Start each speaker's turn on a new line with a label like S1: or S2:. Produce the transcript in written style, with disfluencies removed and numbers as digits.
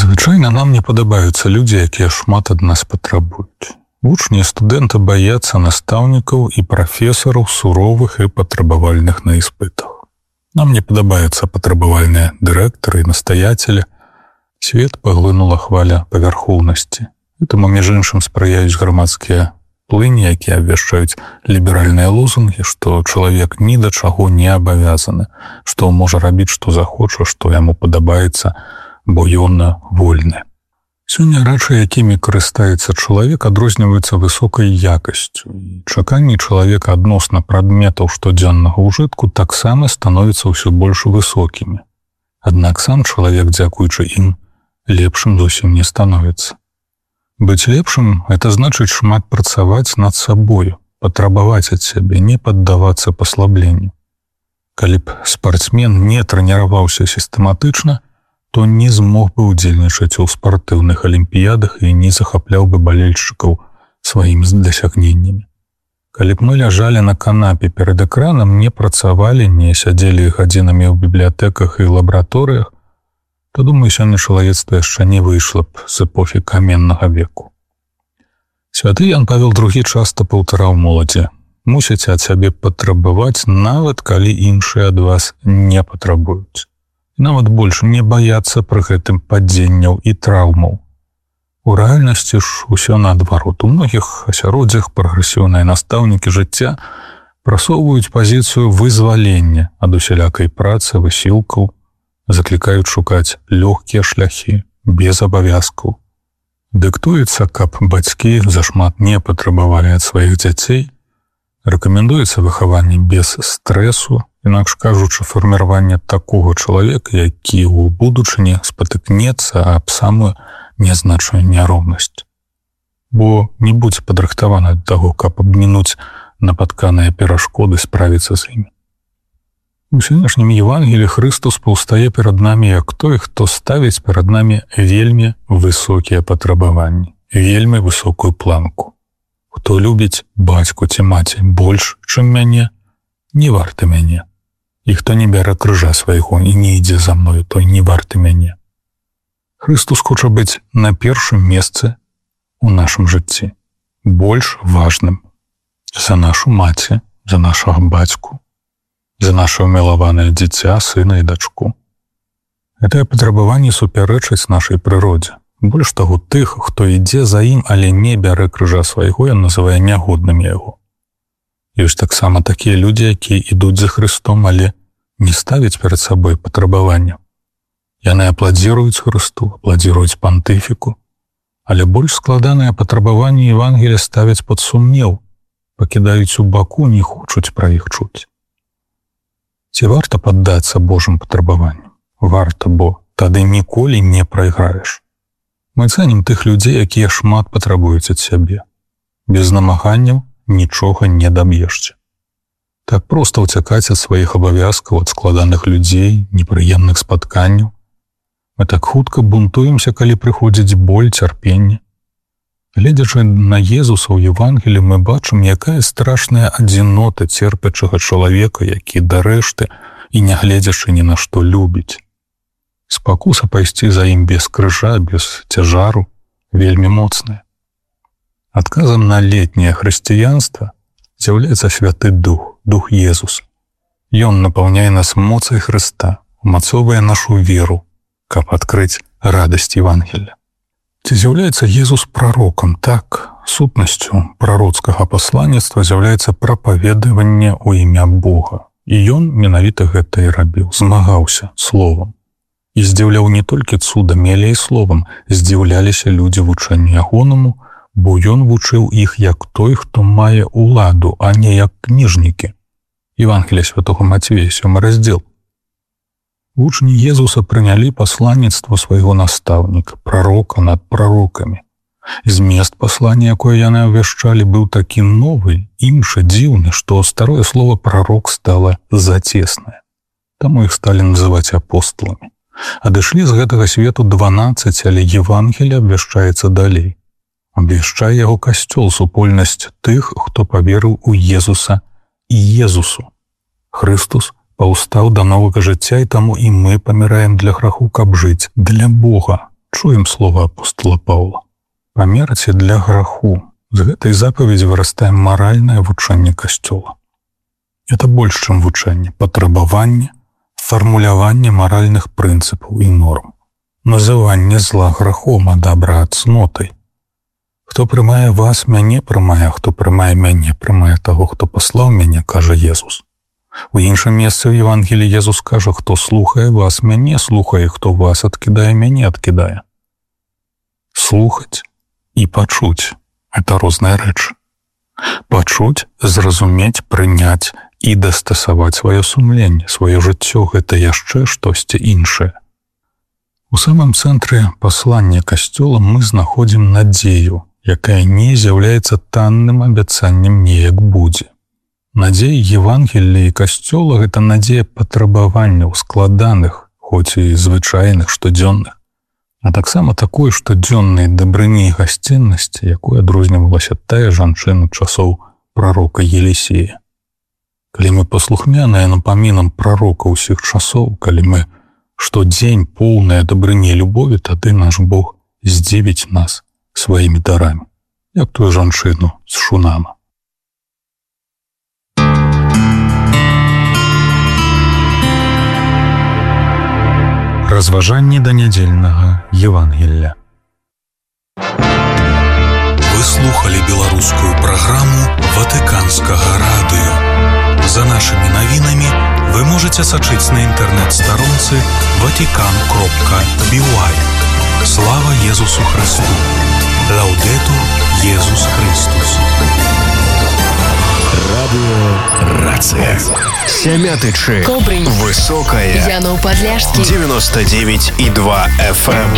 S1: Звычайна нам не падабаюцца людзі, якія шмат ад нас патрабуюць. Вучні і студэнты баяцца настаўнікаў і прафесараў суровых і патрабавальных на іспытах. Нам не падабаюцца патрабавальныя дырэктары і настаяцелі. Свет паглынула хваля павярхоўнасці. Гэтаму, між іншым, спрыяюць грамадскія плыні, якія абвяшчаюць ліберальныя лозунгі, што чалавек ні да чаго не абавязаны, што можа рабіць, што захоча, што яму падабаецца, бо ён вольны. Сёння рэчы, якімі карыстаецца чалавек, адрозніваюцца высокай якасцю. І чаканні чалавека адносна прадметаў штодзённага ўжытку таксама становяцца ўсё больш высокімі. Аднак сам чалавек, дзякуючы ім, лепшым зусім не становіцца. Быць лепшым – это значыць шмат працаваць над сабою, патрабаваць ад сябе, не паддавацца паслабленню. Калі б спартсмен не трэніраваўся сістэматычна, то не змог бы ўдзельнічаць у спартыўных алімпіядах і не захапляў бы балельшчыкаў сваімі дасягненнямі. Калі б мы ляжалі на канапе перад экранам, не працавалі, не сядзелі гадзінамі ў бібліятэках і лабараторыях, то, думаю, сёння чалавецтва яшчэ не выйшла б з эпохі каменнага веку. Святы Ян Павел II часта паўтараў моладзі: мусіце ад сябе патрабаваць, нават калі іншыя ад вас не патрабуюць. І нават больш не баяцца пры гэтым падзенняў і траўмаў. У рэальнасці ж усё наадварот. У многіх асяроддзях прагрэсіўныя настаўнікі жыцця прасоўваюць пазіцыю вызвалення ад усялякай працы, высілкаў, заклікаюць шукаць лёгкія шляхі, без абавязкаў. Дыктуецца, каб бацькі зашмат не патрабавалі ад сваіх дзяцей, рэкамендуецца выхаванне без стрэсу, інакш кажучы, фарміраванне такога чалавека, які ў будучыні спатыкнецца аб самую нязначную няроўнасць. Бо не будзе падрыхтаваны да таго, каб абмінуць напатканыя перашкоды, справіцца з імі. У сённяшнім Евангеліі Хрыстус паўстае перад намі як той, хто ставіць перад намі вельмі высокія патрабаванні, вельмі высокую планку. Хто любіць бацьку ці маці больш, чым мяне, не варты мяне. І хто не бярэ крыжа свайго і не ідзе за мною, той не варты мяне. Хрыстус хоча быць на першым месцы у нашым жыцці, больш важным за нашу маці, за нашага бацьку, за наше умілаванае дзіця, сына і дачку. Гэтыя патрабаванні супярэчаць нашай прыродзе. Больш таго, тых, хто ідзе за ім, але не бярэ крыжа свайго, ён называе нягоднымі яго. Ёсць таксама такія людзі, якія ідуць за Хрыстом, але не ставяць перад сабой патрабавання. Яны апладзіруюць Хрысту, апладзіруюць пантыфіку, але больш складаныя патрабаванні Евангелія ставяць пад сумнеў, пакідаюць у баку, не хочуць пра іх чуць. Ці варта паддацца Божым патрабаванням? Варта, бо тады ніколі не прайграеш. Мы цэнім тых людзей, якія шмат патрабуюць ад сябе. Без намаганняў нічога не даб'ешся. Так проста ўцякаць ад сваіх абавязкаў, ад складаных людзей, непрыемных спатканняў. Мы так хутка бунтуемся, калі прыходзіць боль, цярпенне. Гледзячы на Езуса ў Евангеліі, мы бачым, якая страшная адзінота церпячага чалавека, які да рэшты і не гледзячы ні на што любіць. Спакуса пайсці за ім без крыжа, без цяжару, вельмі моцная. Адказам на летняе хрысціянства з'яўляецца Святы Дух, Дух Езуса. Ён напаўняе нас моцай Хрыста, умацоўвае нашу веру, каб адкрыць радасць Евангелля. Ці з'яўляецца Езус прарокам? Так, сутнасцю прароцкага пасланніцтва з'яўляецца прапаведаванне ў імя Бога. І ён менавіта гэта і рабіў, змагаўся словам. І здзіўляў не толькі цудамі, але і словам. Здзіўляліся людзі вучэнню ягонаму, бо ён вучыў іх як той, хто мае ўладу, а не як кніжнікі. Евангелие святого Матвея, 7 раздзел. Вучні Езуса прынялі пасланніцтва свайго настаўніка, прарока над прарокамі. Змест паслання, якое яны абвяшчалі, быў такі новы, іншы, дзіўны, што старое слово «прарок» стала зацеснае. Таму іх сталі называць апостоламі. Адышлі з гэтага свету 12, але Евангелие абвяшчаецца далей. Абвяшчае яго касцёл, супольнасць тых, хто паверыў у Езуса і Езусу. Хрыстус паўстаў да новага жыцця, і таму і мы паміраем для граху, каб жыць для Бога. Чуем слова апостола Паўла. Памерці для граху. З гэтай запаведзі вырастае маральнае вучэнне Касцёла. Это больш, чым вучэнне, патрабаванне, фармуляванне маральных прынцыпаў і норм. Называнне зла грахом, а добра цнотай. Хто прымае вас, мяне прымае, хто прымае мяне, прымае таго, хто паслаў мяне, кажа Езус. У іншым месцы ў Евангеліі Езус кажа, хто слухае вас, мяне слухае, хто вас адкідае, мяне адкідае. Слухаць і пачуць – это розныя рэчы. Пачуць, зразумець, прыняць і дастасаваць сваё сумленне, сваё жыццё – гэта яшчэ штосьці іншае. У самым цэнтры паслання Касцёла мы знаходзім надзею, якая не з'яўляецца танным абяцаннем неяк будзе. Надзея Евангелія і Касцёла – гэта надзея патрабаванняў складаных, хоць і звычайных, штодзённых, а таксама такой штодзённай дабрыні і гасціннасці, якой адрознівалася тая жанчына часоў прарока Елісея. Калі мы паслухмяныя напамінам прарока ўсіх часоў, калі мы штодзень поўныя дабрыні і любові, тады наш Бог здзівіць нас сваімі дарамі, як тую жанчыну з Шунама. Разважанні да нядзельнага Евангелля.
S2: Вы слухали беларускую праграму Ватыканскага радыё. За нашими навінамі вы можете сачыць на інтэрнэт-старонцы vatican.by. Слава Езусу Христу! Лаудетур Езус Христус!
S3: Радио Рацыя. Сямятычы.
S4: Кобрынь.
S3: Высокая.
S4: Янов Подляшский.
S3: 99,2 FM.